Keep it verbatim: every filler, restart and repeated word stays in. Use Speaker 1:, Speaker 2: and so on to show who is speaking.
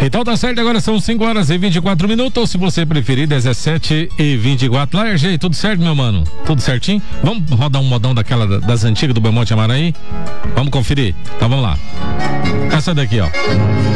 Speaker 1: Então tá certo, agora são cinco horas e vinte e quatro minutos, ou se você preferir, dezessete e vinte e quatro. Lá, Ergei, tudo certo, meu mano? Tudo certinho? Vamos rodar um modão daquela das antigas do Belmonte Amaraí? Vamos conferir? Então vamos lá. Essa daqui, ó.